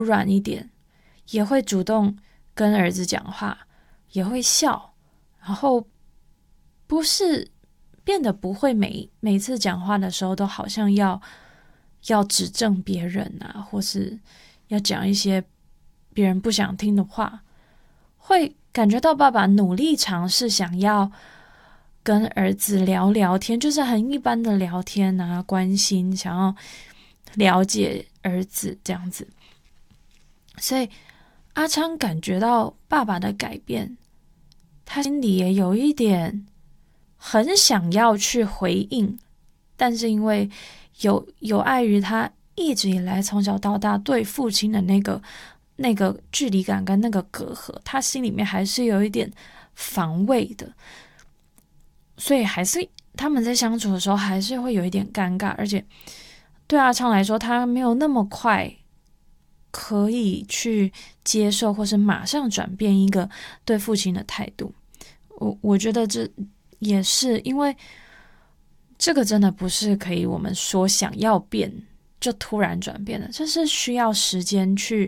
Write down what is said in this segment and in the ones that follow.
软一点，也会主动跟儿子讲话，也会笑，然后不是变得不会每次讲话的时候都好像要指正别人啊，或是要讲一些别人不想听的话，会感觉到爸爸努力尝试想要跟儿子聊聊天，就是很一般的聊天啊，关心，想要了解儿子这样子。所以阿昌感觉到爸爸的改变，他心里也有一点很想要去回应，但是因为有碍于他一直以来从小到大对父亲的那个距离感跟那个隔阂，他心里面还是有一点防卫的，所以还是他们在相处的时候还是会有一点尴尬，而且对阿昌来说，他没有那么快可以去接受或是马上转变一个对父亲的态度。我觉得这也是因为这个真的不是可以我们说想要变就突然转变的，这是需要时间去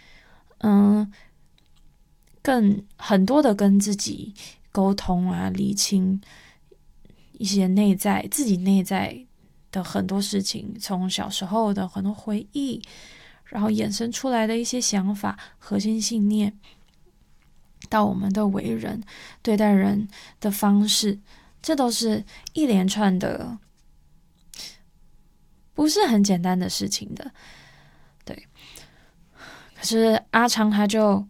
很多的跟自己沟通啊，理清一些自己内在的很多事情，从小时候的很多回忆，然后衍生出来的一些想法、核心信念，到我们的为人、对待人的方式，这都是一连串的，不是很简单的事情的。对，可是阿昌他就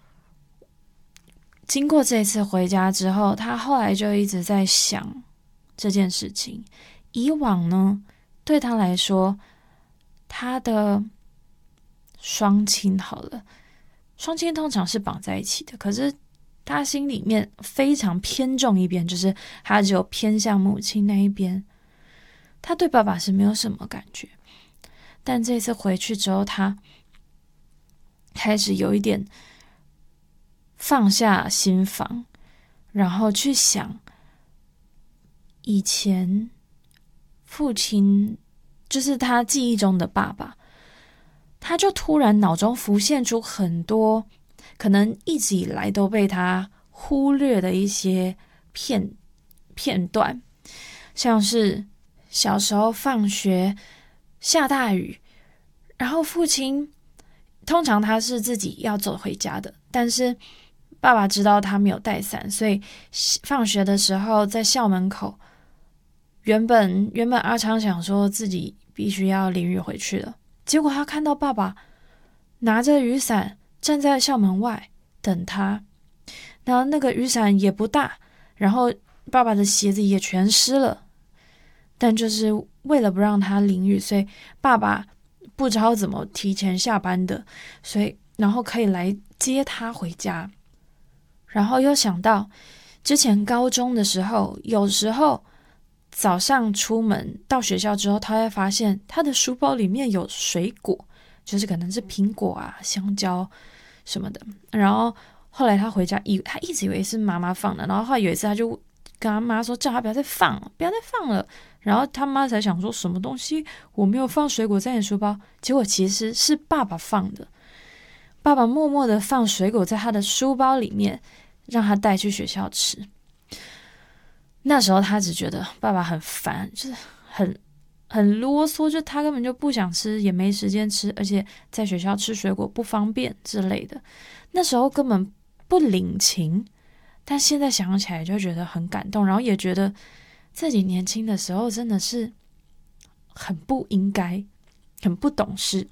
经过这次回家之后，他后来就一直在想这件事情。以往呢，对他来说，他的双亲好了，双亲通常是绑在一起的，可是他心里面非常偏重一边，就是他只有偏向母亲那一边，他对爸爸是没有什么感觉。但这次回去之后，他开始有一点放下心防，然后去想以前父亲，就是他记忆中的爸爸，他就突然脑中浮现出很多可能一直以来都被他忽略的一些片段，像是小时候放学下大雨，然后父亲通常他是自己要走回家的，但是爸爸知道他没有带伞，所以放学的时候在校门口，原本阿昌想说自己必须要淋雨回去了，结果他看到爸爸拿着雨伞站在校门外等他，然后那个雨伞也不大，然后爸爸的鞋子也全湿了，但就是为了不让他淋雨，所以爸爸不知道怎么提前下班的，所以然后可以来接他回家。然后又想到之前高中的时候，有时候早上出门到学校之后，他会发现他的书包里面有水果，就是可能是苹果啊、香蕉什么的。然后后来他回家，他一直以为是妈妈放的，然后后来有一次他就跟他妈说，叫他不要再放了，不要再放了。然后他妈才想说，什么东西我没有放水果在你书包，结果其实是爸爸放的。爸爸默默的放水果在他的书包里面，让他带去学校吃。那时候他只觉得爸爸很烦，就是很啰嗦，就他根本就不想吃，也没时间吃，而且在学校吃水果不方便之类的。那时候根本不领情，但现在想起来就觉得很感动，然后也觉得自己年轻的时候真的是很不应该，很不懂事。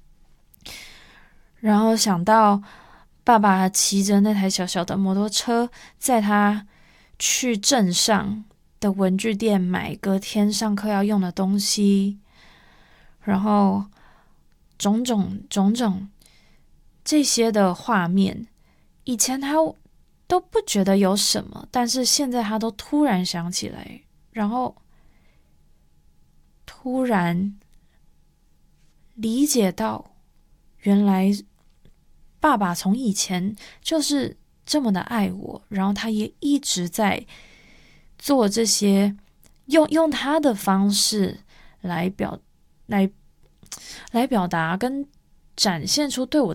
然后想到爸爸骑着那台小小的摩托车，载他去镇上的文具店买隔天上课要用的东西，然后种种这些的画面，以前他都不觉得有什么，但是现在他都突然想起来，然后突然理解到，原来爸爸从以前就是这么的爱我，然后他也一直在做这些，用他的方式来来表达跟展现出对我